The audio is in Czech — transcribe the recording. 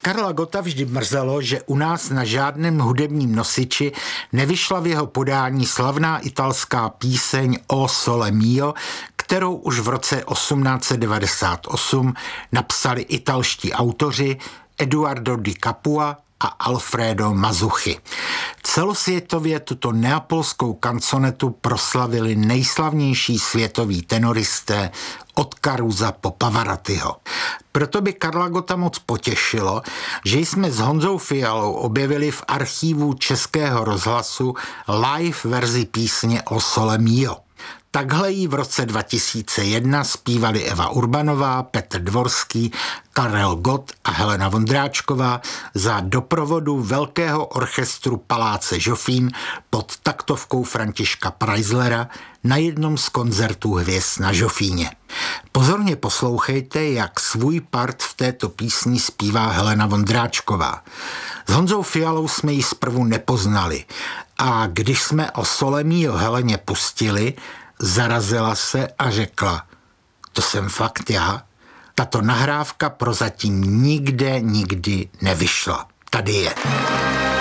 Karla Gotta vždy mrzelo, že u nás na žádném hudebním nosiči nevyšla v jeho podání slavná italská píseň O Sole Mio, kterou už v roce 1898 napsali italští autoři Eduardo di Capua a Alfredo Mazzucchi. Celosvětově tuto neapolskou kanconetu proslavili nejslavnější světoví tenoristé od Carusa po Pavarottiho. Proto by Karla Gotta moc potěšilo, že jsme s Honzou Fialou objevili v archívu Českého rozhlasu live verzi písně O Sole Mio. Takhle jí v roce 2001 zpívali Eva Urbanová, Petr Dvorský, Karel Gott a Helena Vondráčková za doprovodu velkého orchestru Paláce Žofín pod taktovkou Františka Preislera na jednom z koncertů hvězd na Žofíně. Pozorně poslouchejte, jak svůj part v této písni zpívá Helena Vondráčková. S Honzou Fialou jsme ji zprvu nepoznali a když jsme O Sole Mio Heleně pustili, zarazila se a řekla: to jsem fakt já. Tato nahrávka prozatím nikdy nevyšla. Tady je.